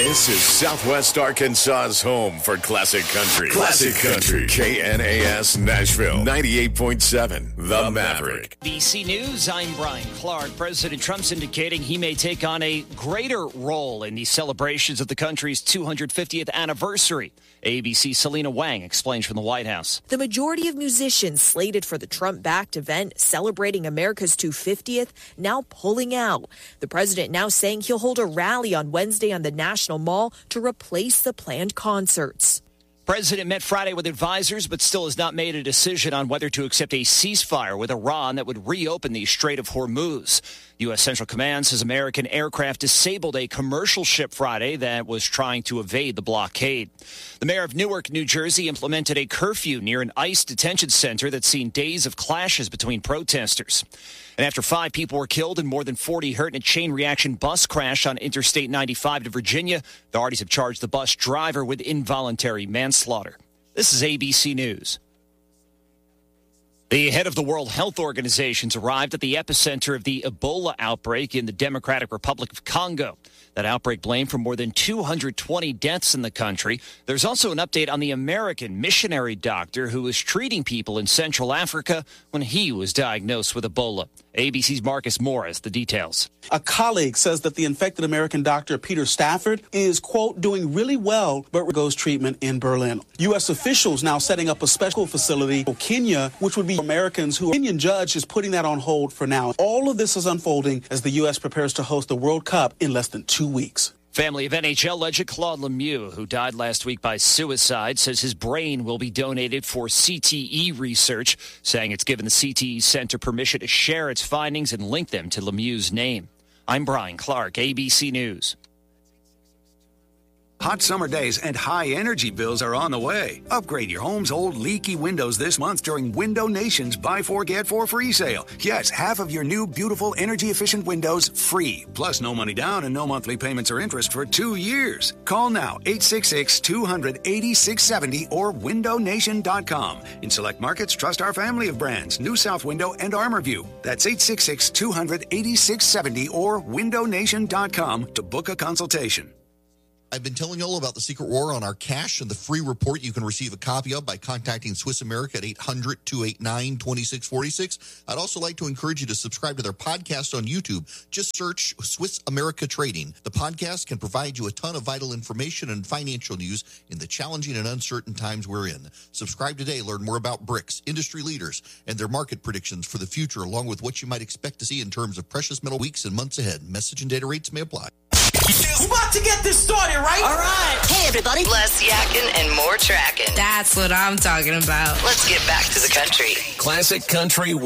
This is Southwest Arkansas's home for Classic Country. Classic Country. KNAS Nashville. 98.7. The Maverick. ABC News, I'm Brian Clark. President Trump's indicating he may take on a greater role in the celebrations of the country's 250th anniversary. ABC's Selena Wang explains from the White House. The majority of musicians slated for the Trump-backed event celebrating America's 250th now pulling out. The president now saying he'll hold a rally on Wednesday on the National Mall to replace the planned concerts. President met Friday with advisors, but still has not made a decision on whether to accept a ceasefire with Iran that would reopen the Strait of Hormuz. U.S. Central Command says American aircraft disabled a commercial ship Friday that was trying to evade the blockade. The mayor of Newark, New Jersey, implemented a curfew near an ICE detention center that's seen days of clashes between protesters. And after 5 people were killed and more than 40 hurt in a chain reaction bus crash on Interstate 95 to Virginia, authorities have charged the bus driver with involuntary manslaughter. This is ABC News. The head of the World Health Organization's arrived at the epicenter of the Ebola outbreak in the Democratic Republic of Congo. That outbreak blamed for more than 220 deaths in the country. There's also an update on the American missionary doctor who was treating people in Central Africa when he was diagnosed with Ebola. ABC's Marcus Morris, the details. A colleague says that the infected American doctor, Peter Stafford, is, quote, doing really well, but undergoes treatment in Berlin. U.S. officials now setting up a special facility for Kenya, which would be Americans who, a Kenyan judge is putting that on hold for now. All of this is unfolding as the U.S. prepares to host the World Cup in less than 2 weeks. Family of NHL legend Claude Lemieux, who died last week by suicide, says his brain will be donated for CTE research, saying it's given the CTE Center permission to share its findings and link them to Lemieux's name. I'm Brian Clark, ABC News. Hot summer days and high energy bills are on the way. Upgrade your home's old leaky windows this month during Window Nation's Buy 4 Get 4 free sale. Yes, half of your new beautiful energy efficient windows free. Plus no money down and no monthly payments or interest for 2 years. Call now 866-200-8670 or windownation.com. In select markets, trust our family of brands, New South Window and ArmorView. That's 866-200-8670 or windownation.com to book a consultation. I've been telling you all about the Secret War on our cash and the free report you can receive a copy of by contacting Swiss America at 800-289-2646. I'd also like to encourage you to subscribe to their podcast on YouTube. Just search Swiss America Trading. The podcast can provide you a ton of vital information and financial news in the challenging and uncertain times we're in. Subscribe today. Learn more about BRICS, industry leaders, and their market predictions for the future, along with what you might expect to see in terms of precious metal weeks and months ahead. Message and data rates may apply. We're about to get this started, right? All right. Hey, everybody. Less yakking and more tracking. That's what I'm talking about. Let's get back to the country. Classic Country